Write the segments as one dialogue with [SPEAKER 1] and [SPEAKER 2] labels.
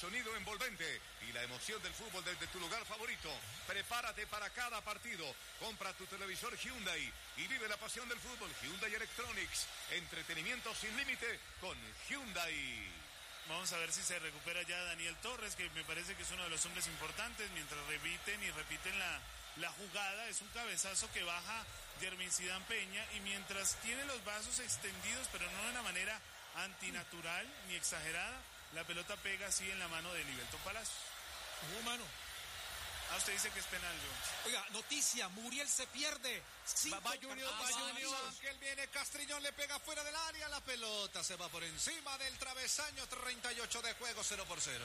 [SPEAKER 1] sonido envolvente y la emoción del fútbol desde tu lugar favorito. Prepárate para cada partido. Compra tu televisor Hyundai y vive la pasión del fútbol. Hyundai Electronics. Entretenimiento sin límite con Hyundai.
[SPEAKER 2] Vamos a ver si se recupera ya Daniel Torres, que me parece que es uno de los hombres importantes, mientras repiten la jugada. Es un cabezazo que baja Jermain Zidane Peña, y mientras tiene los brazos extendidos, pero no de una manera antinatural ni exagerada, la pelota pega así en la mano de Liberto Palacios.
[SPEAKER 3] ¿Hubo mano?
[SPEAKER 2] Ah, usted dice que es penal, John.
[SPEAKER 3] Oiga, noticia, Muriel se pierde.
[SPEAKER 4] Va Junior. Ángel viene, Castrillón le pega fuera del área, la pelota se va por encima del travesaño, 38 de juego, 0-0.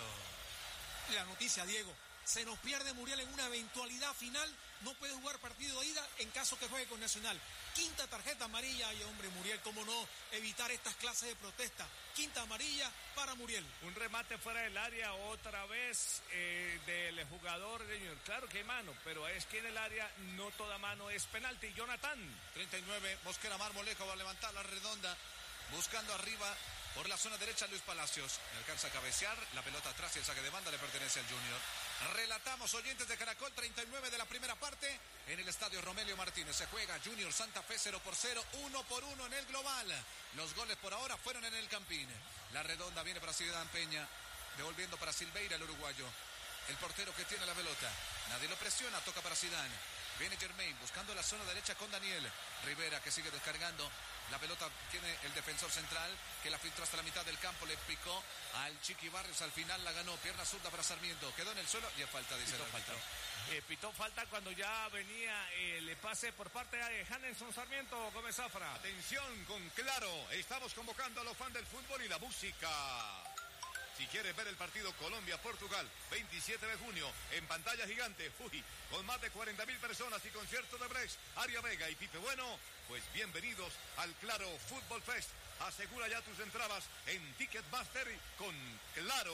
[SPEAKER 3] La noticia, Diego. Se nos pierde Muriel en una eventualidad final. No puede jugar partido de ida en caso que juegue con Nacional. Quinta tarjeta amarilla. Y hombre, Muriel, cómo no evitar estas clases de protesta. Quinta amarilla para Muriel.
[SPEAKER 5] Un remate fuera del área otra vez del jugador de Junior. Claro que hay mano, pero es que en el área no toda mano es penalti. Jonathan.
[SPEAKER 4] 39, Mosquera Marmolejo va a levantar la redonda. Buscando arriba por la zona derecha Luis Palacios. Le alcanza a cabecear, la pelota atrás y el saque de banda le pertenece al Junior. Relatamos, oyentes de Caracol, 39 de la primera parte en el estadio Romelio Martínez. Se juega Junior Santa Fe 0-0, 1-1 en el global. Los goles por ahora fueron en el Campín. La redonda viene para Zidane Peña, devolviendo para Silveira, el uruguayo. El portero que tiene la pelota. Nadie lo presiona, toca para Zidane. Viene Jermain buscando la zona derecha con Daniel Rivera, que sigue descargando. La pelota tiene el defensor central, que la filtró hasta la mitad del campo. Le picó al Chiqui Barrios. Al final la ganó. Pierna zurda para Sarmiento. Quedó en el suelo y es falta, dice el árbitro.
[SPEAKER 5] Pitó falta cuando ya venía el pase por parte de Hanelson Sarmiento. Gómez Zafra.
[SPEAKER 1] Atención con Claro. Estamos convocando a los fans del fútbol y la música. Si quieres ver el partido Colombia-Portugal, 27 de junio, en pantalla gigante, con más de 40.000 personas y concierto de Brex, Aria Vega y Pipe Bueno, pues bienvenidos al Claro Fútbol Fest. Asegura ya tus entradas en Ticketmaster con Claro.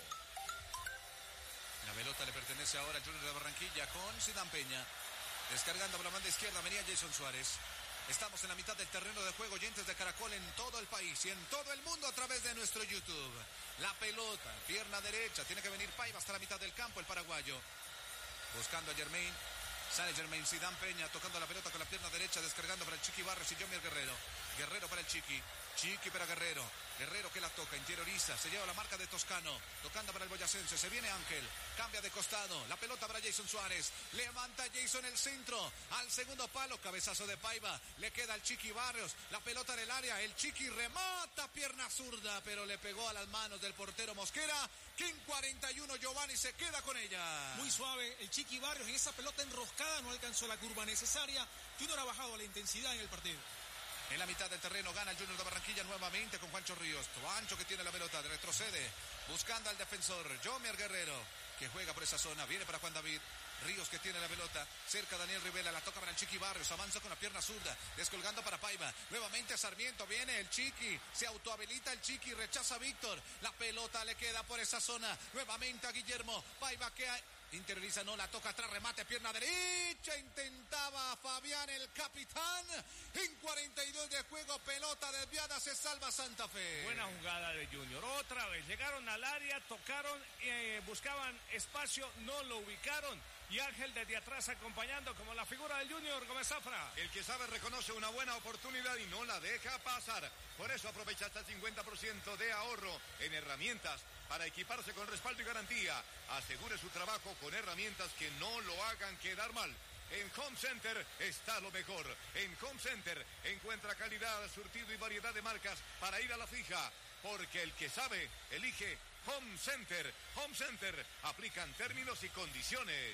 [SPEAKER 4] La pelota le pertenece ahora al Junior de Barranquilla con Zidane Peña. Descargando por la banda izquierda venía Jason Suárez. Estamos en la mitad del terreno de juego, oyentes de Caracol en todo el país y en todo el mundo a través de nuestro YouTube. La pelota, pierna derecha, tiene que venir Paiva hasta la mitad del campo, el paraguayo. Buscando a Jermain, sale Jermain, Zidane Peña tocando la pelota con la pierna derecha, descargando para el Chiqui Barrios y Jomier Guerrero. Guerrero para el Chiqui, Chiqui para Guerrero. Guerrero que la toca, interioriza, se lleva la marca de Toscano, tocando para el boyacense, se viene Ángel, cambia de costado, la pelota para Jason Suárez, levanta Jason el centro, al segundo palo, cabezazo de Paiva, le queda al Chiqui Barrios, la pelota en el área, el Chiqui remata, pierna zurda, pero le pegó a las manos del portero Mosquera, que en 41 Giovanni se queda con ella.
[SPEAKER 3] Muy suave, el Chiqui Barrios en esa pelota enroscada no alcanzó la curva necesaria, Junior ha bajado la intensidad en el partido.
[SPEAKER 4] En la mitad del terreno gana el Junior de Barranquilla nuevamente con Juancho Ríos. Juancho que tiene la pelota, retrocede, buscando al defensor, Jomier Guerrero, que juega por esa zona, viene para Juan David. Ríos que tiene la pelota, cerca Daniel Rivera, la toca para el Chiqui Barrios, avanza con la pierna zurda, descolgando para Paiva, nuevamente Sarmiento, viene el Chiqui, se autohabilita el Chiqui, rechaza a Víctor, la pelota le queda por esa zona, nuevamente a Guillermo, Paiva que interioriza, no, la toca atrás, remate, pierna derecha, intentaba Fabián el capitán, en 42 de juego, pelota desviada, se salva Santa Fe.
[SPEAKER 5] Buena jugada de Junior, otra vez, llegaron al área, tocaron, buscaban espacio, no lo ubicaron, y Ángel desde atrás acompañando como la figura del Junior, Gómez Zafra.
[SPEAKER 1] El que sabe reconoce una buena oportunidad y no la deja pasar, por eso aprovecha hasta el 50% de ahorro en herramientas para equiparse con respaldo y garantía. Asegure su trabajo con herramientas que no lo hagan quedar mal. En Home Center está lo mejor. En Home Center encuentra calidad, surtido y variedad de marcas para ir a la fija. Porque el que sabe, elige Home Center. Home Center. Aplican términos y condiciones.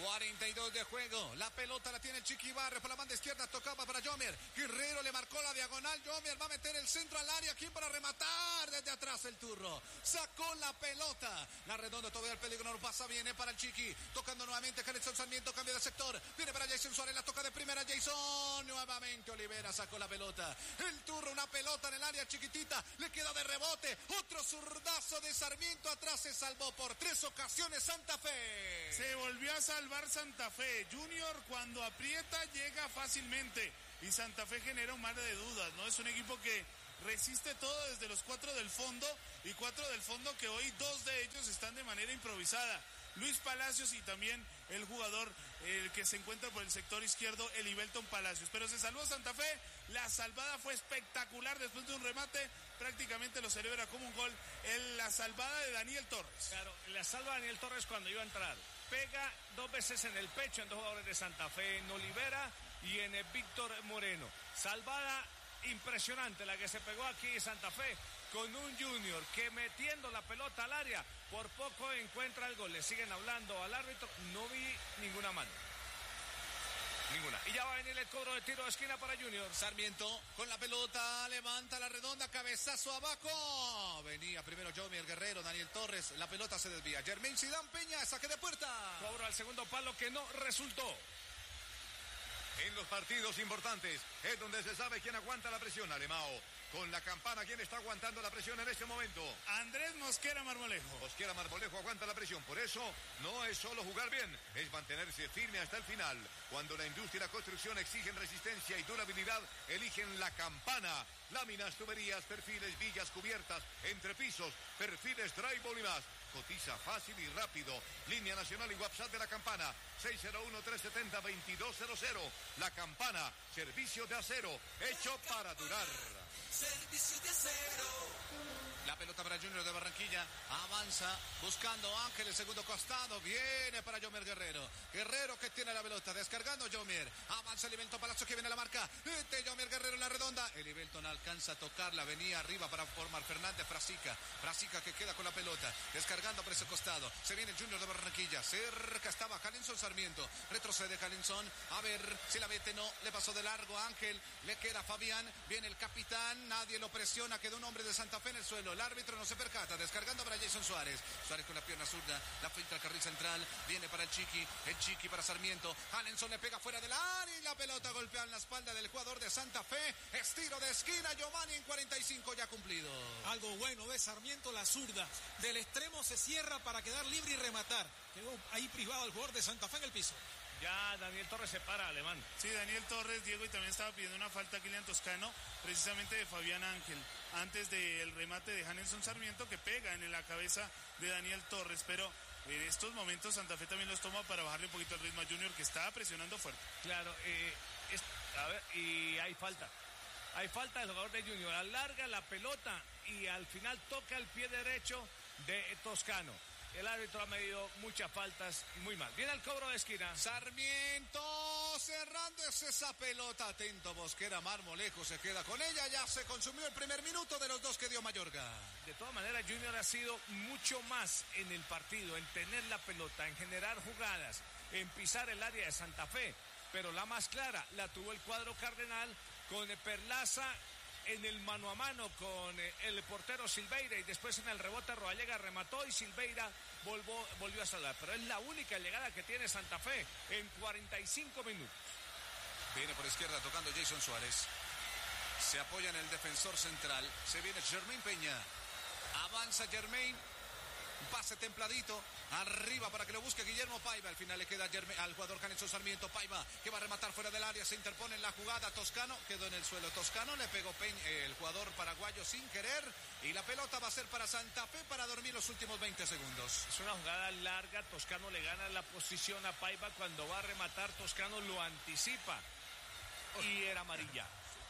[SPEAKER 4] 42 de juego, la pelota la tiene el Chiqui Barrios por la banda izquierda, tocaba para Jomier, Guerrero le marcó la diagonal, Jomier va a meter el centro al área, ¿quién para rematar? Desde atrás el turro, sacó la pelota, la redonda todavía el peligro no pasa, viene para el Chiqui, tocando nuevamente Hanelson Sarmiento, cambia de sector, viene para Jason Suárez, la toca de primera Jason, nuevamente Olivera sacó la pelota, el turro, una pelota en el área chiquitita, le queda de rebote, otro zurdazo de Sarmiento, atrás se salvó por 3 ocasiones Santa Fe.
[SPEAKER 2] Se volvió a salvar Santa Fe. Junior cuando aprieta llega fácilmente y Santa Fe genera un mar de dudas, ¿no? Es un equipo que resiste todo desde los 4 del fondo, y 4 del fondo que hoy 2 de ellos están de manera improvisada. Luis Palacios y también el jugador que se encuentra por el sector izquierdo, Elivelton Palacios. Pero se salvó Santa Fe, la salvada fue espectacular después de un remate, prácticamente lo celebra como un gol, la salvada de Daniel Torres.
[SPEAKER 5] Claro, la salva Daniel Torres cuando iba a entrar. Pega 2 veces en el pecho en 2 jugadores de Santa Fe, en Olivera y en Víctor Moreno. Salvada impresionante la que se pegó aquí Santa Fe, con un Junior que metiendo la pelota al área, por poco encuentra el gol. Le siguen hablando al árbitro, no vi ninguna mano. Ninguna. Y ya va a venir el cobro de tiro de esquina para Junior.
[SPEAKER 4] Sarmiento con la pelota, levanta la redonda, cabezazo abajo. Venía primero Jomier Guerrero, Daniel Torres, la pelota se desvía. Jermaine Zidane Peña, saque de puerta.
[SPEAKER 5] Cobro al segundo palo que no resultó.
[SPEAKER 1] En los partidos importantes es donde se sabe quién aguanta la presión. Alemao con la campana, ¿quién está aguantando la presión en este momento?
[SPEAKER 2] Andrés Mosquera Marmolejo.
[SPEAKER 1] Mosquera Marmolejo aguanta la presión. Por eso no es solo jugar bien, es mantenerse firme hasta el final. Cuando la industria y la construcción exigen resistencia y durabilidad, eligen la campana. Láminas, tuberías, perfiles, vigas, cubiertas, entrepisos, perfiles, drywall y más. Cotiza fácil y rápido. Línea nacional y WhatsApp de la campana 601-370-2200. La campana, servicio de acero, hecho para durar.
[SPEAKER 6] Servicio de acero.
[SPEAKER 4] La pelota para Junior de Barranquilla, avanza buscando Ángel, el segundo costado, viene para Jomier Guerrero. Guerrero que tiene la pelota, descargando Jomier, avanza Elivelton Palacio que viene a la marca de Jomier Guerrero en la redonda. Elivelton alcanza a tocarla, venía arriba para formar Fernández Frasica que queda con la pelota, descargando por ese costado. Se viene el Junior de Barranquilla, cerca estaba Jalinson Sarmiento, retrocede Jalinson, a ver si la mete, no, le pasó de largo a Ángel, le queda Fabián, viene el capitán, nadie lo presiona, quedó un hombre de Santa Fe en el suelo. El árbitro no se percata, descargando para Jason Suárez. Suárez con la pierna zurda, la finta al carril central, viene para el Chiqui para Sarmiento. Jalinson le pega fuera del área y la pelota golpea en la espalda del jugador de Santa Fe. Estiro de esquina, Giovanni en 45 ya cumplido.
[SPEAKER 3] Algo bueno de Sarmiento, la zurda. Del extremo se cierra para quedar libre y rematar. Quedó ahí privado el jugador de Santa Fe en el piso.
[SPEAKER 5] Ya Daniel Torres se para, Alemán.
[SPEAKER 2] Sí, Daniel Torres, Diego, y también estaba pidiendo una falta a Kylian Toscano, precisamente de Fabián Ángel, antes del remate de Jalinson Sarmiento, que pega en la cabeza de Daniel Torres, pero en estos momentos Santa Fe también los toma para bajarle un poquito el ritmo a Junior, que estaba presionando fuerte.
[SPEAKER 5] Claro, a ver, y hay falta. Hay falta del jugador de Junior, alarga la pelota y al final toca el pie derecho de Toscano. El árbitro ha medido muchas faltas, muy mal. Viene el cobro de esquina.
[SPEAKER 4] Sarmiento cerrando esa pelota. Atento Mosquera Marmolejo, se queda con ella. Ya se consumió el primer minuto de los 2 que dio Mayorga.
[SPEAKER 5] De todas maneras, Junior ha sido mucho más en el partido, en tener la pelota, en generar jugadas, en pisar el área de Santa Fe. Pero la más clara la tuvo el cuadro cardenal con Perlaza en el mano a mano con el portero Silveira, y después en el rebote Roallega remató y Silveira volvió a salvar. Pero es la única llegada que tiene Santa Fe en 45 minutos.
[SPEAKER 4] Viene por izquierda tocando Jason Suárez. Se apoya en el defensor central. Se viene Jermaine Peña. Avanza Jermaine. Un pase templadito. Arriba para que lo busque Guillermo Paiva. Al final le queda al jugador Jalinson Sarmiento. Paiva que va a rematar fuera del área. Se interpone en la jugada. Toscano quedó en el suelo. Toscano le pegó el jugador paraguayo sin querer. Y la pelota va a ser para Santa Fe para dormir los últimos 20 segundos.
[SPEAKER 5] Es una jugada larga. Toscano le gana la posición a Paiva. Cuando va a rematar, Toscano lo anticipa. Y era amarilla.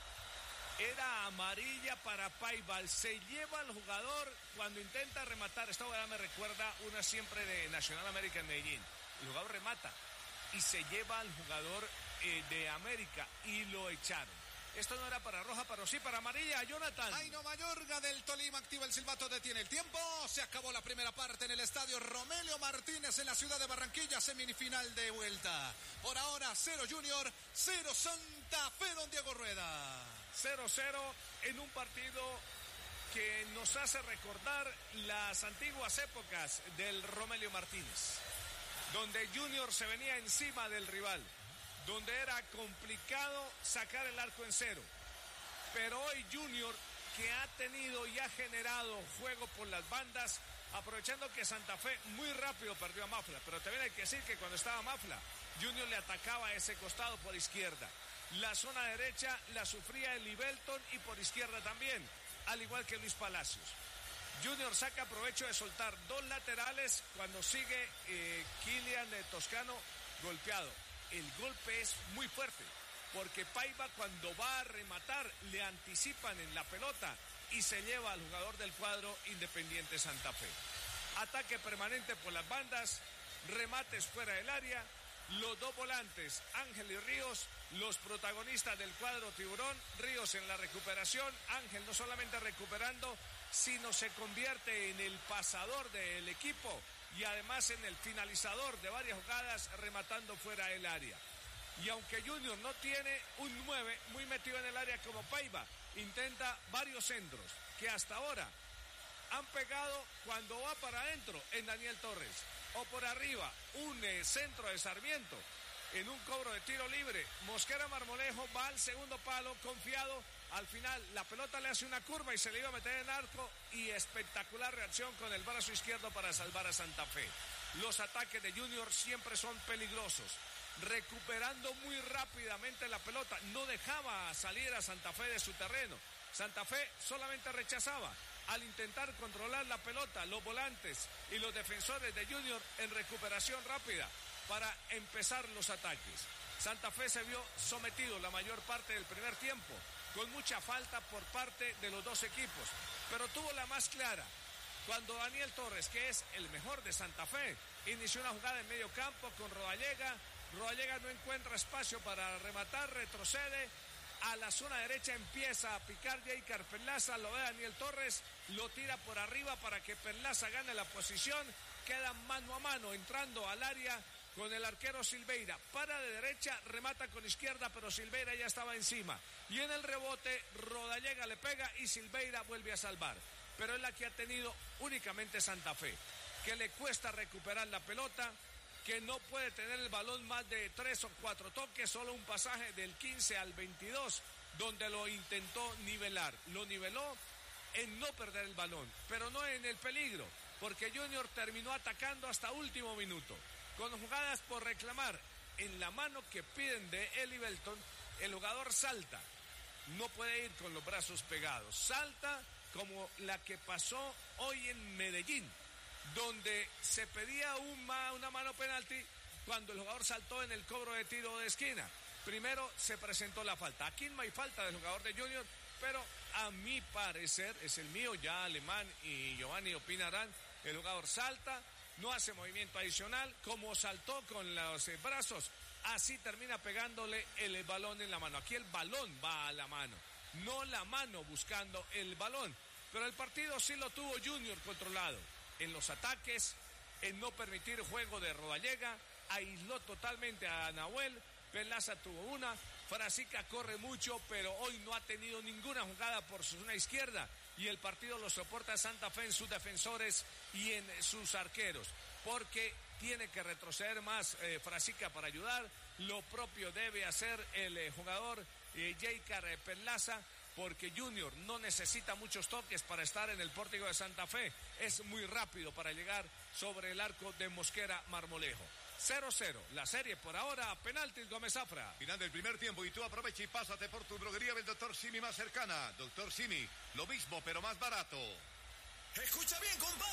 [SPEAKER 5] Era amarilla para Paiva. Se lleva al jugador cuando intenta rematar. Esta jugada me recuerda una siempre de Nacional América en Medellín. El jugador remata y se lleva al jugador de América y lo echaron. Esto no era para roja, pero sí para amarilla, Jonathan.
[SPEAKER 4] Jairo Mayorga del Tolima activa el silbato, detiene el tiempo. Se acabó la primera parte en el estadio Romelio Martínez en la ciudad de Barranquilla, semifinal de vuelta. Por ahora 0 Junior, 0 Santa Fe, don Diego Rueda.
[SPEAKER 5] 0-0 en un partido que nos hace recordar las antiguas épocas del Romelio Martínez, donde Junior se venía encima del rival, donde era complicado sacar el arco en cero. Pero hoy Junior, que ha tenido y ha generado juego por las bandas, aprovechando que Santa Fe muy rápido perdió a Mafla, pero también hay que decir que cuando estaba Mafla, Junior le atacaba a ese costado por izquierda. La zona derecha la sufría el Libelton y por izquierda también, al igual que Luis Palacios. Junior saca provecho de soltar dos laterales cuando sigue Kylian Toscano golpeado. El golpe es muy fuerte porque Paiva cuando va a rematar le anticipan en la pelota y se lleva al jugador del cuadro Independiente Santa Fe. Ataque permanente por las bandas, remates fuera del área, los dos volantes, Ángel y Ríos, los protagonistas del cuadro Tiburón. Ríos en la recuperación, Ángel no solamente recuperando, sino se convierte en el pasador del equipo y además en el finalizador de varias jugadas rematando fuera del área. Y aunque Junior no tiene un 9 muy metido en el área como Paiva, intenta varios centros que hasta ahora han pegado cuando va para adentro en Daniel Torres o por arriba un centro de Sarmiento en un cobro de tiro libre. Mosquera Marmolejo va al segundo palo confiado. Al final la pelota le hace una curva y se le iba a meter en arco y espectacular reacción con el brazo izquierdo para salvar a Santa Fe. Los ataques de Junior siempre son peligrosos, recuperando muy rápidamente la pelota, no dejaba salir a Santa Fe de su terreno. Santa Fe solamente rechazaba al intentar controlar la pelota, los volantes y los defensores de Junior en recuperación rápida para empezar los ataques. Santa Fe se vio sometido la mayor parte del primer tiempo, con mucha falta por parte de los dos equipos, pero tuvo la más clara cuando Daniel Torres, que es el mejor de Santa Fe, inició una jugada en medio campo con Rodallega. Rodallega no encuentra espacio para rematar, retrocede a la zona derecha, empieza a picar Jeicar Perlaza, lo ve Daniel Torres, lo tira por arriba para que Perlaza gane la posición, quedan mano a mano entrando al área con el arquero Silveira, para de derecha, remata con izquierda, pero Silveira ya estaba encima, y en el rebote Rodallega le pega y Silveira vuelve a salvar, pero es la que ha tenido únicamente Santa Fe, que le cuesta recuperar la pelota, que no puede tener el balón más de 3 o 4 toques, solo un pasaje del 15 al 22, donde lo intentó nivelar, lo niveló en no perder el balón, pero no en el peligro, porque Junior terminó atacando hasta último minuto, con jugadas por reclamar. En la mano que piden de Eli Belton, el jugador salta, no puede ir con los brazos pegados, salta como la que pasó hoy en Medellín, donde se pedía una mano penalti cuando el jugador saltó en el cobro de tiro de esquina. Primero se presentó la falta, aquí no hay falta del jugador de Junior, pero a mi parecer, es el mío, ya Alemán y Giovanni opinarán, el jugador salta, no hace movimiento adicional, como saltó con los brazos, así termina pegándole el balón en la mano. Aquí el balón va a la mano, no la mano buscando el balón, pero el partido sí lo tuvo Junior controlado, en los ataques, en no permitir juego de Rodallega, aisló totalmente a Nahuel, Perlaza tuvo una, Frasica corre mucho, pero hoy no ha tenido ninguna jugada por su zona izquierda y el partido lo soporta Santa Fe en sus defensores y en sus arqueros, porque tiene que retroceder más Frasica para ayudar, lo propio debe hacer el jugador Jeicar Perlaza, porque Junior no necesita muchos toques para estar en el pórtico de Santa Fe, es muy rápido para llegar sobre el arco de Mosquera Marmolejo. 0-0, la serie por ahora, penaltis Gómez Zafra.
[SPEAKER 1] Final del primer tiempo y tú aprovecha y pásate por tu droguería del Dr. Simi más cercana. Dr. Simi, lo mismo pero más barato.
[SPEAKER 6] Escucha bien, compadre.